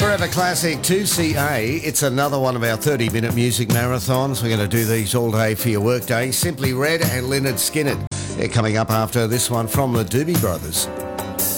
Forever Classic 2CA. It's another one of our 30-minute music marathons. We're going to do these all day for your workday. Simply Red and Lynyrd Skynyrd. They're coming up after this one from the Doobie Brothers.